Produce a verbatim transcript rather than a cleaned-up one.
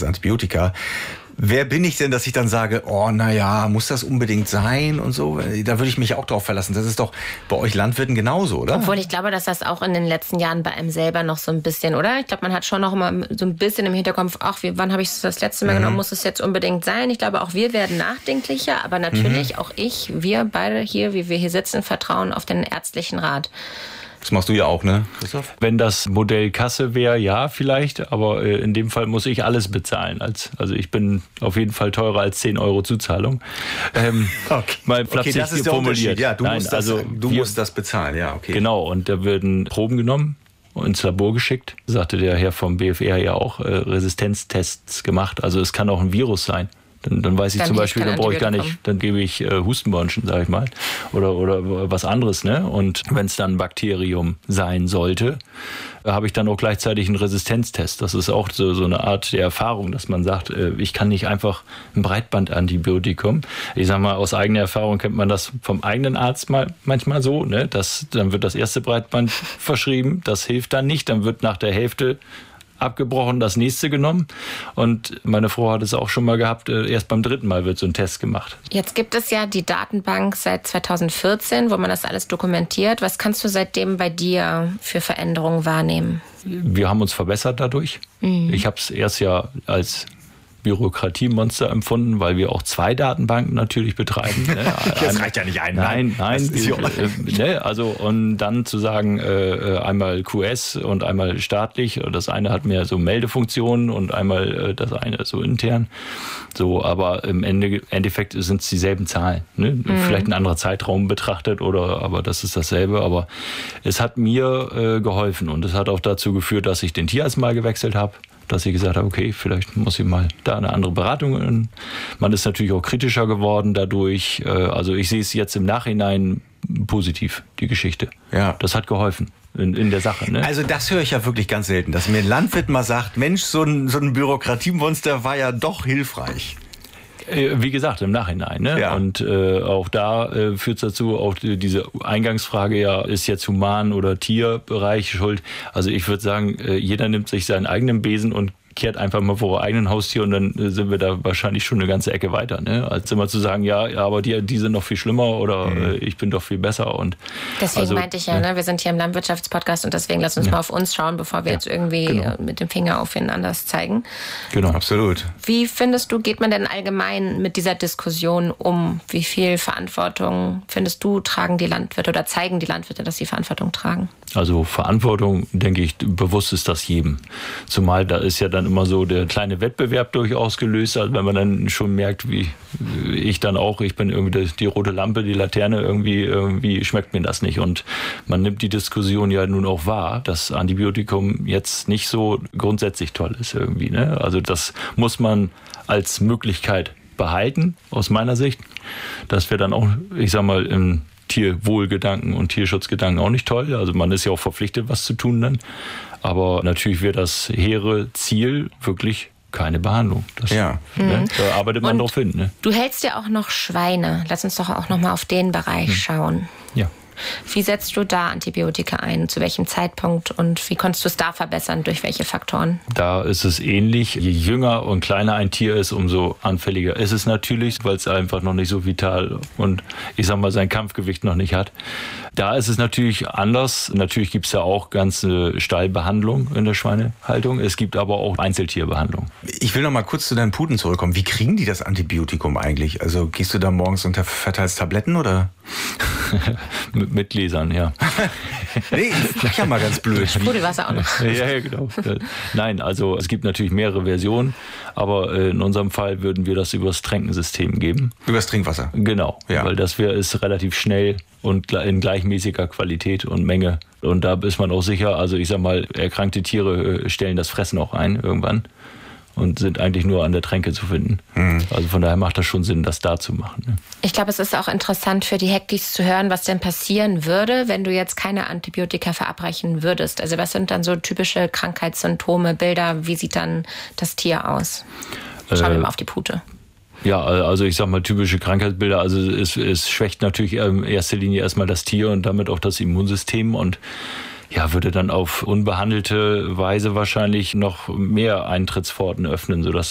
Antibiotika. Wer bin ich denn, dass ich dann sage, oh, naja, muss das unbedingt sein und so? Da würde ich mich auch drauf verlassen. Das ist doch bei euch Landwirten genauso, oder? Obwohl ich glaube, dass das auch in den letzten Jahren bei einem selber noch so ein bisschen, oder? Ich glaube, man hat schon noch immer so ein bisschen im Hinterkopf, ach, wie, wann habe ich es das letzte Mal mhm. genommen? Muss es jetzt unbedingt sein? Ich glaube, auch wir werden nachdenklicher, aber natürlich mhm. auch ich, wir beide hier, wie wir hier sitzen, vertrauen auf den ärztlichen Rat. Das machst du ja auch, ne, Christoph? Wenn das Modell Kasse wäre, ja, vielleicht. Aber äh, in dem Fall muss ich alles bezahlen. Als, also ich bin auf jeden Fall teurer als zehn Euro Zuzahlung. Ähm, okay. Mal flapsig okay, das ist der formuliert. Ja, du, Nein, musst, das, also du wir, musst das bezahlen, ja, okay. Genau, und da werden Proben genommen und ins Labor geschickt. Sagte der Herr vom B F R ja auch, äh, Resistenztests gemacht. Also es kann auch ein Virus sein. Dann, dann weiß ich dann zum Beispiel, dann brauche ich gar nicht, dann gebe ich äh, Hustenbonschen, sag ich mal, oder oder was anderes, ne? Und wenn es dann ein Bakterium sein sollte, äh, habe ich dann auch gleichzeitig einen Resistenztest. Das ist auch so so eine Art der Erfahrung, dass man sagt, äh, ich kann nicht einfach ein Breitbandantibiotikum. Ich sag mal, aus eigener Erfahrung kennt man das vom eigenen Arzt mal manchmal so, ne? Das, dann wird das erste Breitband verschrieben, das hilft dann nicht, dann wird nach der Hälfte abgebrochen, das nächste genommen. Und meine Frau hat es auch schon mal gehabt, erst beim dritten Mal wird so ein Test gemacht. Jetzt gibt es ja die Datenbank seit zweitausendvierzehn, wo man das alles dokumentiert. Was kannst du seitdem bei dir für Veränderungen wahrnehmen? Wir haben uns verbessert dadurch. Mhm. Ich habe es erst ja als Bürokratiemonster empfunden, weil wir auch zwei Datenbanken natürlich betreiben. Ne? Das reicht ja nicht ein. Nein, nein. äh, ne? Also und dann zu sagen, äh, einmal Q S und einmal staatlich. Das eine hat mehr so Meldefunktionen und einmal äh, das eine so intern. So, aber im Ende, Endeffekt sind es dieselben Zahlen. Ne? Mhm. Vielleicht ein anderer Zeitraum betrachtet oder, aber das ist dasselbe. Aber es hat mir äh, geholfen und es hat auch dazu geführt, dass ich den Tierarzt mal gewechselt habe. Dass ich gesagt habe, okay, vielleicht muss ich mal da eine andere Beratung. Man ist natürlich auch kritischer geworden dadurch. Also ich sehe es jetzt im Nachhinein positiv, die Geschichte. Ja. Das hat geholfen in, in der Sache. Ne? Also das höre ich ja wirklich ganz selten, dass mir ein Landwirt mal sagt, Mensch, so ein, so ein Bürokratiemonster war ja doch hilfreich. Wie gesagt, im Nachhinein. Ne? Ja. Und äh, auch da äh, führt es dazu, auch die, diese Eingangsfrage, ja, ist jetzt Human- oder Tierbereich schuld? Also ich würde sagen, äh, jeder nimmt sich seinen eigenen Besen und kehrt einfach mal vor eigenem Haustier und dann sind wir da wahrscheinlich schon eine ganze Ecke weiter. Ne? Als immer zu sagen, ja, ja aber die, die sind noch viel schlimmer oder mhm. äh, ich bin doch viel besser. Und deswegen also, meinte ich ja, ne, wir sind hier im Landwirtschaftspodcast und deswegen lass uns ja. mal auf uns schauen, bevor wir ja. jetzt irgendwie genau. mit dem Finger auf wen anders zeigen. Genau, absolut. Wie findest du, geht man denn allgemein mit dieser Diskussion um? Wie viel Verantwortung, findest du, tragen die Landwirte oder zeigen die Landwirte, dass sie Verantwortung tragen? Also Verantwortung, denke ich, bewusst ist das jedem. Zumal da ist ja dann immer so der kleine Wettbewerb durchaus gelöst. Also wenn man dann schon merkt, wie ich dann auch, ich bin irgendwie die rote Lampe, die Laterne, irgendwie, irgendwie schmeckt mir das nicht. Und man nimmt die Diskussion ja nun auch wahr, dass Antibiotikum jetzt nicht so grundsätzlich toll ist irgendwie. Ne? Also das muss man als Möglichkeit behalten, aus meiner Sicht. Dass wir dann auch, ich sag mal, im Tierwohlgedanken und Tierschutzgedanken auch nicht toll. Also man ist ja auch verpflichtet, was zu tun dann. Aber natürlich wäre das hehre Ziel wirklich keine Behandlung. Das, ja. Ne, da arbeitet man und drauf hin. Ne? Du hältst ja auch noch Schweine. Lass uns doch auch noch mal auf den Bereich hm. schauen. Ja. Wie setzt du da Antibiotika ein? Zu welchem Zeitpunkt? Und wie konntest du es da verbessern? Durch welche Faktoren? Da ist es ähnlich. Je jünger und kleiner ein Tier ist, umso anfälliger ist es natürlich, weil es einfach noch nicht so vital und ich sag mal sein Kampfgewicht noch nicht hat. Da ist es natürlich anders. Natürlich gibt es ja auch ganze Stallbehandlung in der Schweinehaltung. Es gibt aber auch Einzeltierbehandlung. Ich will noch mal kurz zu deinen Puten zurückkommen. Wie kriegen die das Antibiotikum eigentlich? Also gehst du da morgens und verteilst Tabletten oder? mit, mit Gläsern, ja. Nee, ich frag ja mal ganz blöd. Sprudelwasser auch noch. Ja, ja, genau. Nein, also es gibt natürlich mehrere Versionen, aber in unserem Fall würden wir das übers Tränkensystem geben. Übers Trinkwasser? Genau, ja. Weil das wär, ist relativ schnell und in gleichmäßiger Qualität und Menge. Und da ist man auch sicher, also ich sag mal, erkrankte Tiere stellen das Fressen auch ein irgendwann und sind eigentlich nur an der Tränke zu finden. Mhm. Also von daher macht das schon Sinn, das da zu machen. Ne? Ich glaube, es ist auch interessant für die Hectis zu hören, was denn passieren würde, wenn du jetzt keine Antibiotika verabreichen würdest. Also was sind dann so typische Krankheitssymptome, Bilder, wie sieht dann das Tier aus? Schauen äh, wir mal auf die Pute. Ja, also ich sag mal typische Krankheitsbilder, also es, es schwächt natürlich in erster Linie erstmal das Tier und damit auch das Immunsystem und ja, würde dann auf unbehandelte Weise wahrscheinlich noch mehr Eintrittspforten öffnen, sodass